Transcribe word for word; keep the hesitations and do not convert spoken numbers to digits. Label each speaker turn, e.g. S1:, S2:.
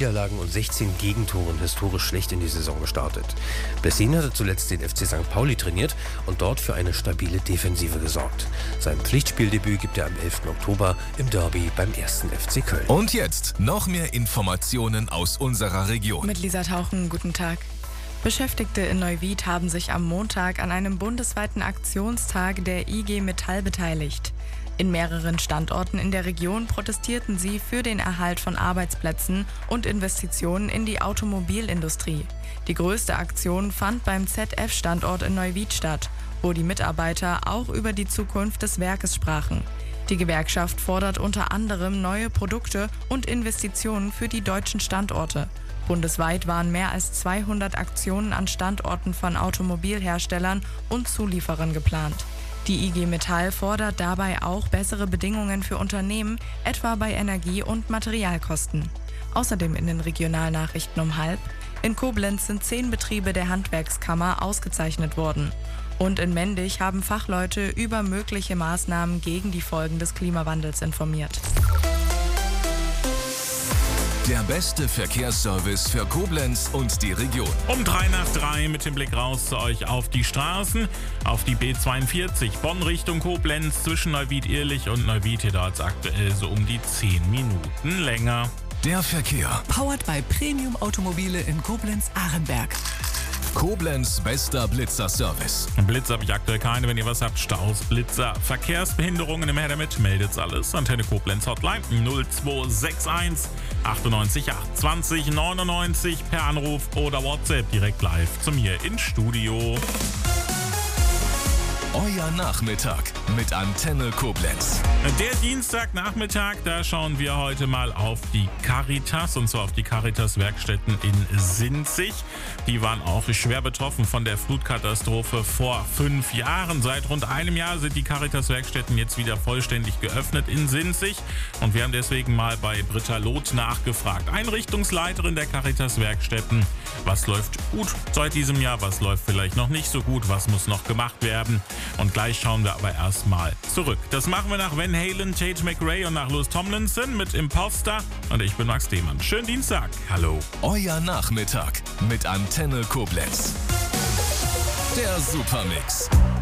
S1: Niederlagen und sechzehn Gegentoren historisch schlecht in die Saison gestartet. Bessin hatte zuletzt den F C Sankt Pauli trainiert und dort für eine stabile Defensive gesorgt. Sein Pflichtspieldebüt gibt er am elften Oktober im Derby beim ersten F C Köln.
S2: Und jetzt noch mehr Informationen aus unserer Region.
S3: Mit Lisa Tauchen, guten Tag. Beschäftigte in Neuwied haben sich am Montag an einem bundesweiten Aktionstag der I G Metall beteiligt. In mehreren Standorten in der Region protestierten sie für den Erhalt von Arbeitsplätzen und Investitionen in die Automobilindustrie. Die größte Aktion fand beim Z F-Standort in Neuwied statt, wo die Mitarbeiter auch über die Zukunft des Werkes sprachen. Die Gewerkschaft fordert unter anderem neue Produkte und Investitionen für die deutschen Standorte. Bundesweit waren mehr als zweihundert Aktionen an Standorten von Automobilherstellern und Zulieferern geplant. Die I G Metall fordert dabei auch bessere Bedingungen für Unternehmen, etwa bei Energie- und Materialkosten. Außerdem in den Regionalnachrichten um halb: In Koblenz sind zehn Betriebe der Handwerkskammer ausgezeichnet worden. Und in Mendig haben Fachleute über mögliche Maßnahmen gegen die Folgen des Klimawandels informiert.
S2: Der beste Verkehrsservice für Koblenz und die Region.
S4: Um drei nach drei mit dem Blick raus zu euch auf die Straßen. Auf die B zweiundvierzig Bonn Richtung Koblenz zwischen Neuwied-Irlich und Neuwied. Hier dauert es aktuell so um die zehn Minuten länger.
S2: Der Verkehr.
S5: Powered by Premium Automobile in Koblenz-Ahrenberg.
S2: Koblenz bester Blitzer-Service.
S4: Blitz habe ich aktuell keine. Wenn ihr was habt, Staus, Blitzer, Verkehrsbehinderungen, im Her damit, meldet's alles. Antenne Koblenz Hotline null zwei sechs eins achtundneunzig acht zwanzig neunundneunzig per Anruf oder WhatsApp direkt live zu mir ins Studio.
S2: Euer Nachmittag mit Antenne Koblenz.
S4: Der Dienstagnachmittag, da schauen wir heute mal auf die Caritas, und zwar auf die Caritas-Werkstätten in Sinzig. Die waren auch schwer betroffen von der Flutkatastrophe vor fünf Jahren. Seit rund einem Jahr sind die Caritas-Werkstätten jetzt wieder vollständig geöffnet in Sinzig. Und wir haben deswegen mal bei Britta Loth nachgefragt, Einrichtungsleiterin der Caritas-Werkstätten. Was läuft gut seit diesem Jahr, was läuft vielleicht noch nicht so gut, was muss noch gemacht werden? Und gleich schauen wir aber erstmal zurück. Das machen wir nach Van Halen, Tate McRae und nach Louis Tomlinson mit Imposter. Und ich bin Max Demann. Schönen Dienstag. Hallo.
S2: Euer Nachmittag mit Antenne Koblenz. Der Supermix.